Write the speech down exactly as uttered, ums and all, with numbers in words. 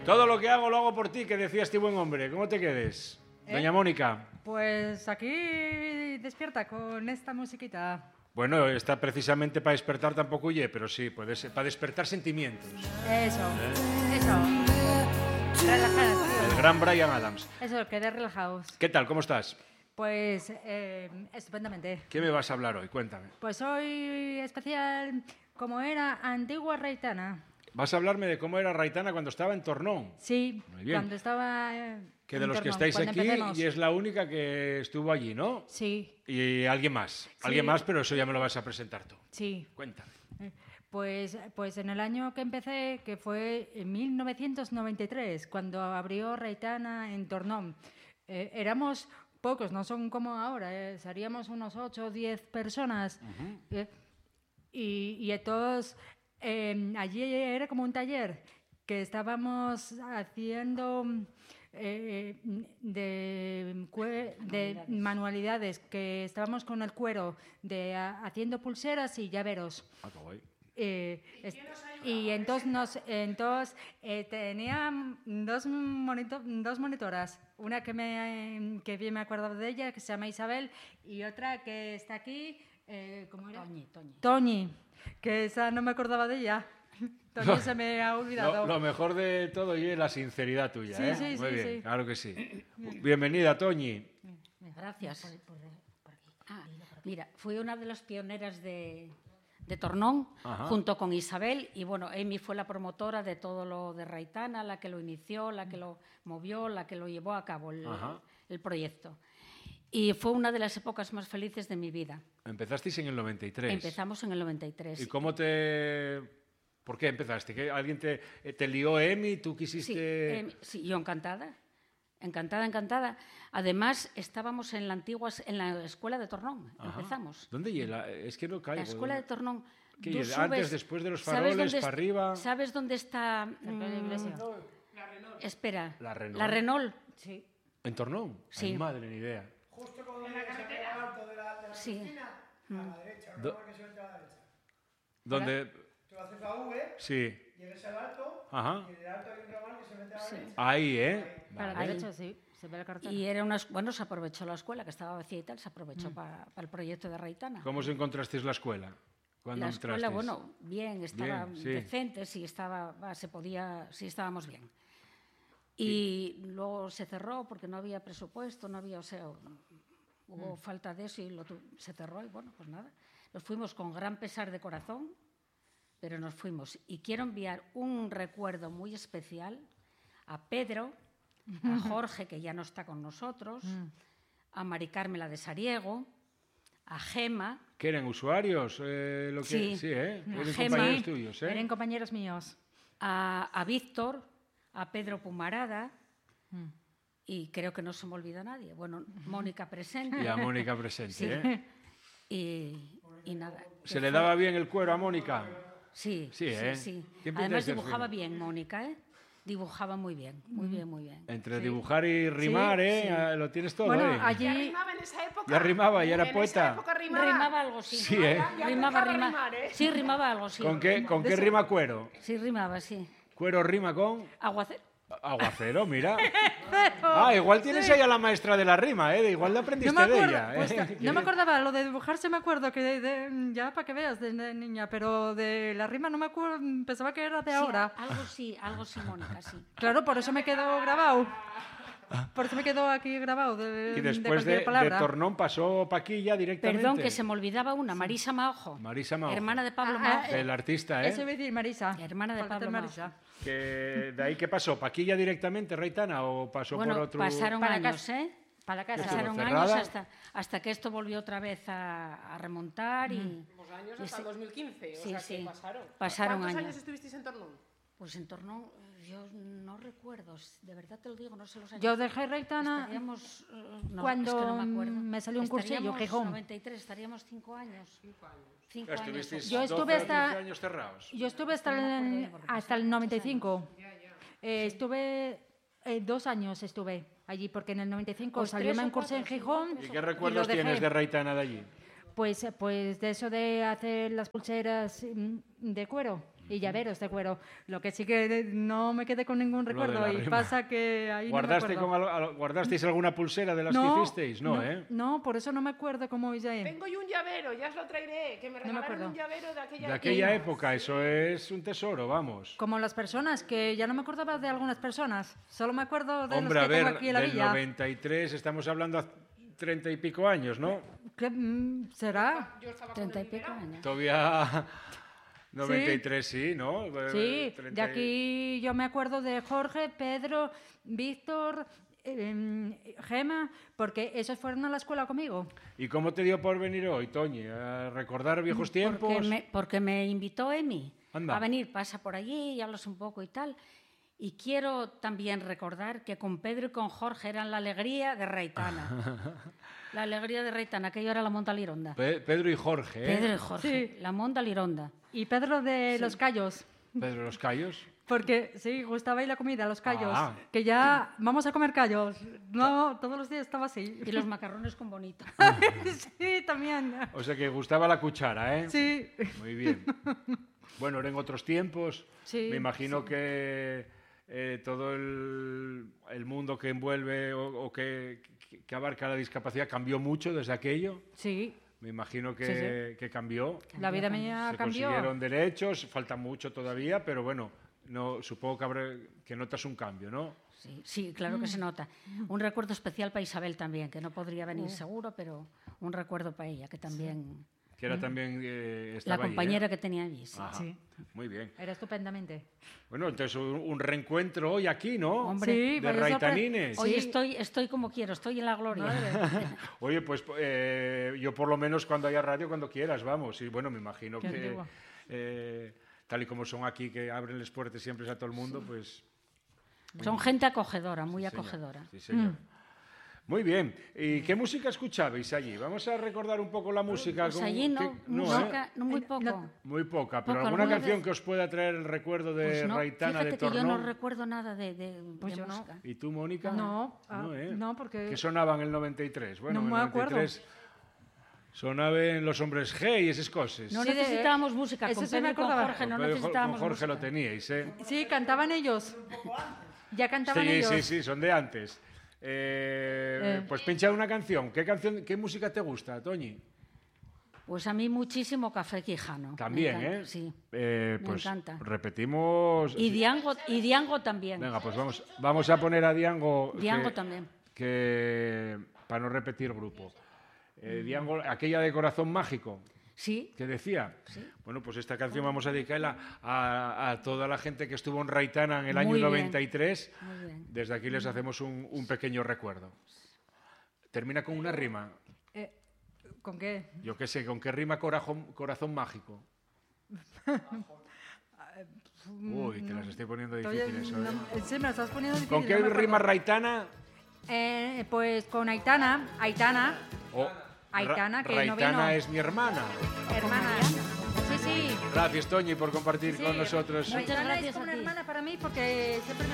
Todo lo que hago lo hago por ti, que decía este buen hombre. ¿Cómo te quedes? ¿Eh? Doña Mónica. Pues aquí despierta con esta musiquita. Bueno, está precisamente para despertar tampoco huye, pero sí, puede ser, para despertar sentimientos. Eso, ¿Eh? eso. Relajados. El gran Bryan Adams. Eso, quedé relajados. ¿Qué tal? ¿Cómo estás? Pues eh, estupendamente. ¿Qué me vas a hablar hoy? Cuéntame. Pues hoy especial como era Antigua Reitana. Vas a hablarme de cómo era Raitana cuando estaba en Tornón. Sí, Muy bien. cuando estaba eh, Que de en los que Tornón, estáis cuando aquí empecemos. y es la única que estuvo allí, ¿no? Sí, Y alguien más. Alguien más, pero eso ya me lo vas a presentar tú. sí. Cuéntame. Eh, Pues, pues en el año que empecé, que fue en mil novecientos noventa y tres, cuando abrió Reitana en Tornón, eh, éramos pocos, no son como ahora, eh, seríamos unos ocho o diez personas. Uh-huh. eh, y, y todos, eh, allí era como un taller que estábamos haciendo eh, de, cue- de manualidades, que estábamos con el cuero, de, a- haciendo pulseras y llaveros. Ah, qué guay. Eh, es- y entonces, nos, entonces eh, tenía dos, monito- dos monitoras, una que, me, que bien me acuerdo de ella, que se llama Isabel, y otra que está aquí, eh, ¿cómo era? Toñi, Toñi. Toñi, que esa no me acordaba de ella. Toñi se me ha olvidado. Lo, lo mejor de todo y es la sinceridad tuya, Sí, ¿eh? sí, Muy sí, bien, sí. claro que sí. Bienvenida, Toñi. Gracias. Ah, mira, fui una de las pioneras de, de Tornón, Ajá. junto con Isabel, y bueno, Amy fue la promotora de todo lo de Raitana, la que lo inició, la que lo movió, la que lo llevó a cabo el, Ajá. el proyecto. Y fue una de las épocas más felices de mi vida. Empezasteis en el noventa y tres. Empezamos en el noventa y tres. ¿Y cómo te...? ¿Por qué empezaste? ¿Que ¿Alguien te, te lió Emi? ¿Tú Sí, quisiste...? eh, sí, yo encantada. Encantada, encantada. Además, estábamos en la antigua, en la escuela de Tornón. Ajá. Empezamos. ¿Dónde llega? Es que no caigo. La escuela de Tornón. ¿Qué tú llega? subes- Antes, después de los ¿sabes faroles, dónde para est- arriba. ¿Sabes dónde está? Cerca de la iglesia. mm, Espera. La Renault. La Renault. Sí. ¿En Tornón? Sí. Ay, madre, ni idea. Justo con el carretera alto de la, de la Sí. esquina, a la derecha, Do- no que se mete a la derecha. ¿Dónde? Tú haces la V, Sí. llegas al alto, Ajá. y en el alto hay un ramal que se mete a la Sí. derecha. Ahí, ¿eh? Para la Ahí. derecha, sí, se ve la carretera. Y era una, es- bueno, se aprovechó la escuela, que estaba vacía y tal, se aprovechó Mm. para, para el proyecto de Raitana. ¿Cómo os encontrasteis la escuela? ¿Cuándo La escuela, entrasteis? bueno, bien, estaba Bien, sí. decente, sí, estaba, va, se podía, sí estábamos bien. Y luego se cerró porque no había presupuesto, no había, o sea, hubo falta de eso y lo tu- se cerró y bueno, pues nada. Nos fuimos con gran pesar de corazón, pero nos fuimos. Y quiero enviar un recuerdo muy especial a Pedro, a Jorge, que ya no está con nosotros, a Mari Carmela de Sariego, a Gema, ¿Que eran usuarios? Eh, lo que... Sí. sí, ¿eh? Eran Gema. compañeros tuyos, ¿eh? Eran compañeros míos. a, a Víctor, a Pedro Pumarada, Mm. y creo que no se me olvida nadie. Bueno, Mónica presente. Y a Mónica presente, Sí. ¿eh? Y, y nada. ¿Se le daba bien el cuero a Mónica? Sí, Sí, sí, ¿eh? sí. ¿Qué Además pintáis de dibujaba fino? bien, Mónica, ¿eh? Dibujaba muy bien, muy bien, muy bien. Entre Sí. dibujar y rimar, Sí, ¿eh? sí. Ah, lo tienes todo, Bueno, ¿eh? ¿Ya allí rimaba en esa época? Ya rimaba, ya era En poeta. esa época rimaba. Rimaba algo, sí. Sí, ¿eh? Ya Rimaba, empezaba a rima- rimar, ¿eh? Sí, rimaba algo, sí. ¿Con qué, con qué rima cuero? Sí, rimaba, sí. Cuero rima con... Aguacero. Aguacero, mira. Ah, igual tienes ahí a la maestra de la rima, ¿eh? Igual la aprendiste no me, de acuerdo, ella. pues, ¿eh? no Qué me bien. acordaba, lo de dibujarse me acuerdo que de, de- ya para que veas de, de niña, pero de la rima no me acuerdo, pensaba que era de Sí, ahora. algo sí, algo sí, Mónica, sí. Claro, por eso me quedó grabado. Por eso me quedó aquí grabado de, Y de después cualquier de, de palabra. Tornón pasó Paquilla directamente. Perdón, que se me olvidaba una, Marisa Maojo. Marisa Maojo. Hermana de Pablo Ah, ah, Maojo. El artista, ¿eh? Eso iba a decir Marisa. Hermana de Falta Pablo Marisa. Que ¿De ahí qué pasó? ¿Paquilla directamente, Reitana, o pasó Bueno, por otro...? pasaron Para años, casa. ¿eh? Para la casa. Estuvo Pasaron cerrada. años hasta, hasta que esto volvió otra vez a, a remontar y Pues años y hasta sí. el dos mil quince, o Sí, sea sí. que pasaron. Pasaron ¿Cuántos años. años estuvisteis en Tornón? pues en torno, yo no recuerdo, de verdad te lo digo, no sé los años. Yo dejé Reitana Estaríamos, eh, no, cuando es que no me acuerdo. me salió un cursillo, Estaríamos Gijón. noventa y tres, estaríamos cinco años. Cinco años. Cinco años. ¿Estuvisteis Yo doce estuve o hasta- quince años cerrados? Yo estuve hasta No me acuerdo el, bien, porque hasta pasaron el muchos noventa y cinco. Eh, estuve eh, dos años estuve allí, porque en el noventa y cinco Pues salió tres o un curso en cuatro, sí, Gijón. ¿Y y qué lo recuerdos dejé. tienes de Reitana de allí? Pues, eh, pues de eso de hacer las pulseras mm, de cuero. y llaveros de cuero. Lo que sí que no me quedé con ningún de recuerdo la y rima. pasa que ahí ¿Guardaste no me con acuerdo. al- al- ¿Guardasteis alguna pulsera de las que hicisteis? No, ¿eh? No, por eso no me acuerdo cómo ya es. Tengo yo un llavero, ya os lo traeré, que me me regalaron acuerdo. un llavero de aquella De aquella época, eso es un tesoro, vamos. Como las personas, que ya no me acordaba de algunas personas. Solo me acuerdo de Hombre, los a que tengo ver, aquí en la del villa. noventa y tres, estamos hablando a treinta y pico años, ¿no? ¿Qué, mm, ¿Será? Yo estaba con Treinta y el pico liberado. años. Todavía noventa y tres, sí, ¿no? Sí, treinta de y- aquí yo me acuerdo de Jorge, Pedro, Víctor, em, Gema, porque esos fueron a la escuela conmigo. ¿Y cómo te dio por venir hoy, Toñi? ¿A recordar viejos tiempos? Porque me, porque me invitó Emi Anda. a venir, pasa por allí y hablas un poco y tal. Y quiero también recordar que con Pedro y con Jorge eran la alegría de Reitana. La alegría de Reitana, aquello era la Monta Lironda. Pe- Pedro y Jorge, ¿eh? Pedro y Jorge, la Monta Lironda. Y Pedro de Los Cayos, Pedro los Cayos. porque sí, gustaba ir la comida, Los Cayos, Ah. que ya vamos a comer callos. No, todos los días estaba así. Y los macarrones con bonito. Sí, también. O sea que gustaba la cuchara, ¿eh? Sí. Muy bien. Bueno, eran otros tiempos. Sí, Me imagino que eh, todo el, el mundo que envuelve o, o que, que- que abarca la discapacidad cambió mucho desde aquello. Sí, Me imagino que, Sí, que cambió. la vida mía Se cambió. consiguieron derechos, falta mucho todavía, pero bueno, no, supongo que, habrá, que notas un cambio, ¿no? Sí, sí, claro que se nota. Un recuerdo especial para Isabel también, que no podría venir seguro, pero un recuerdo para ella, que también... Que era también... eh, La estaba ahí, ¿eh? compañera que tenía allí. Sí. Ajá, Sí. muy bien. Era estupendamente. Bueno, entonces un, un reencuentro hoy aquí, ¿no? Hombre. Sí, de vaya sorpre- Raitanines. Hoy Sí. estoy, estoy como quiero, estoy en la gloria. Oye, pues eh, yo por lo menos cuando haya radio, cuando quieras, vamos. Y bueno, me imagino Qué que antiguo. eh, tal y como son aquí, que abren las puertas siempre a todo el mundo, pues... Son gente acogedora, muy señor, acogedora. Sí, señor. Muy bien. ¿Y qué música escuchabais allí? Vamos a recordar un poco la música. Pues con- allí no, ¿qué- música, ¿eh? no muy Eh, poco. no- Muy poca, pero Poco, alguna alguna canción vez. que os pueda traer el recuerdo de Pues no, Raitana fíjate de que yo Tornón. no recuerdo nada de, de, Pues de yo no. música. ¿Y tú, Mónica? No, ah, ¿eh? no, porque- ¿Qué sonaba en el noventa y tres? Bueno, No en me el acuerdo. noventa y tres sonaban Los Hombres G y esas cosas. No Sí, de- necesitábamos música, eso con sí me Pedro y con acordaba. Jorge no Con Pedro- necesitábamos con Jorge música. lo teníais, ¿eh? Sí, cantaban ellos. Ya cantaban Sí, ellos. sí, sí, son de antes. Eh, Eh. Pues pincha una canción. ¿Qué canción, qué música te gusta, Toñi? Pues a mí muchísimo Café Quijano. Me También, encanta, ¿eh? Sí. Eh, me pues encanta. repetimos. Y Diango, y Diango también. Venga, pues vamos, vamos a poner a Diango. Diango que- también. Que, para no repetir grupo. Eh, Diango, aquella de Corazón Mágico. Sí, ¿Qué decía? Bueno, pues esta canción vamos a dedicarla a, a toda la gente que estuvo en Raitana en el año Muy bien. noventa y tres. muy bien. Desde aquí les hacemos un, un pequeño recuerdo. Termina con una rima. Eh, ¿Con qué? Yo qué sé, ¿con qué rima corazón, corazón mágico? Uy, te las estoy poniendo Todavía difíciles. no- ¿eh? sí, me lo estás poniendo difícil. ¿Con qué no me rima acuerdo. Raitana? Eh, pues con Aitana, Aitana, O Aitana, Ra- que no Raitana vino. es mi hermana. hermana. Sí, sí. Gracias, Toñi, por compartir sí. con nosotros. Muchas Aitana gracias es como a una ti. hermana para mí porque siempre me